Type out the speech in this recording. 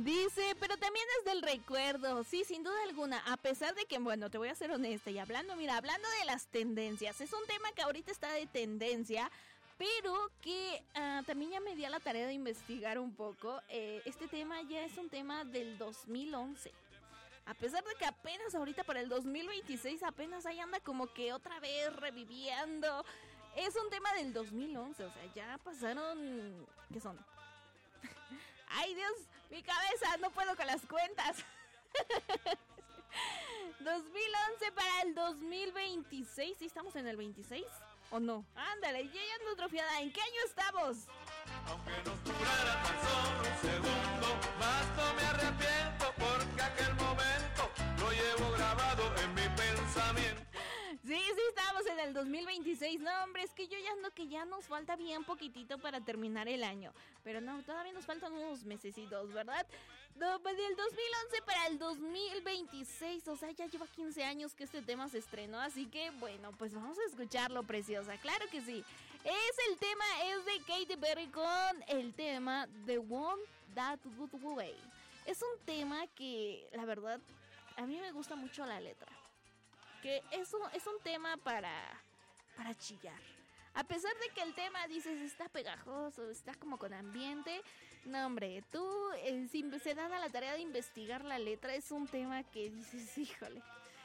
Dice, pero también es del recuerdo. Sí, sin duda alguna. A pesar de que, bueno, te voy a ser honesta. Y hablando de las tendencias. Es un tema que ahorita está de tendencia, pero que también ya me di a la tarea de investigar un poco. Este tema ya es un tema del 2011. A pesar de que apenas ahorita para el 2026 apenas ahí anda como que otra vez reviviendo. Es un tema del 2011, o sea, ya pasaron... ¿Qué son? ¡Ay, Dios! Mi cabeza, no puedo con las cuentas. 2011 para el 2026. ¿Sí estamos en el 26? ¿O no? Ándale, ya ando atrofiada. ¿En qué año estamos? Aunque nos durara tan solo un segundo, más no me arrepiento porque aquel momento lo llevo grabado en mi pensamiento. Sí, estamos en el 2026. No, hombre, es que yo ya ando que ya nos falta bien poquitito para terminar el año. Pero no, todavía nos faltan unos mesecitos, ¿verdad? No, pues del 2011 para el 2026. O sea, ya lleva 15 años que este tema se estrenó. Así que, bueno, pues vamos a escucharlo, preciosa. Claro que sí. Es de Katy Perry con el tema The One That Good Way. Es un tema que, la verdad, a mí me gusta mucho la letra. Que es un tema para chillar. A pesar de que el tema, dices, está pegajoso, está como con ambiente. No, hombre, tú, si se dan a la tarea de investigar la letra, es un tema que dices, híjole,